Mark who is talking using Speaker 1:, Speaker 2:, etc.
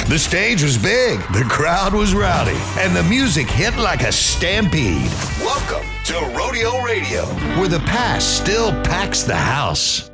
Speaker 1: The stage was big, the crowd was rowdy, and the music hit like a stampede. Welcome to Rodeo Radio, where the past still packs the house.